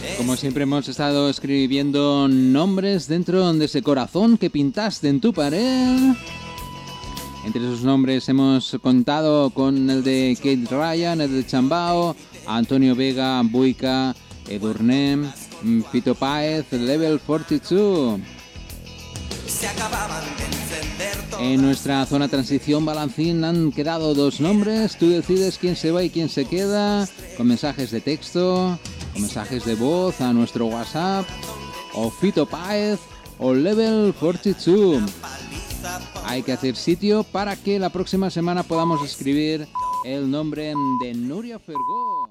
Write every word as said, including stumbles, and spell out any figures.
Como siempre hemos estado escribiendo nombres dentro de ese corazón que pintaste en tu pared. Entre esos nombres hemos contado con el de Kate Ryan, el de Chambao, Antonio Vega, Buica, Edurnem, Fito Páez, Level cuarenta y dos. En nuestra zona transición Balancín han quedado dos nombres. Tú decides quién se va y quién se queda, con mensajes de texto, con mensajes de voz a nuestro WhatsApp, o Fito Páez o Level cuarenta y dos. Hay que hacer sitio para que la próxima semana podamos escribir el nombre de Nuria Fergó.